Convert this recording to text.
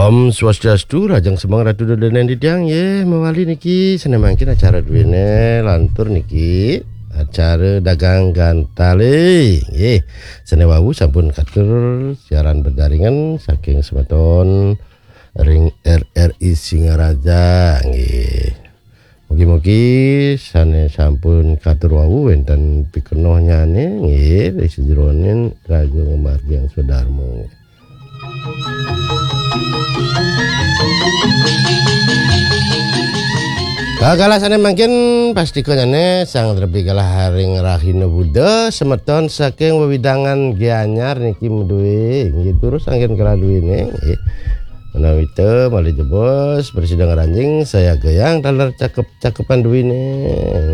Om Swastiastu, Rajang Semang Ratu Dodonen Didang ye mewali niki sana mangkin acara duene lantur niki acara dagang gantale ye sana wawu sampun katur siaran berjaringan saking semeton ring RRI Singaraja nggih. Mugi-mugi sane sampun katur wawu wonten pikenoh nyane nggih dari sejeroning raga margi Sudarmo. Kagalasane mangkin pasti konyane sang terbi kalah haring rahina Buddha semeton saking wewidangan gianyar niki meduwe nggih terus anggen kaladuine nggih. Menawi teu malih jebos bersidang ranjing saya geyang dalar cakep-cakepan duwine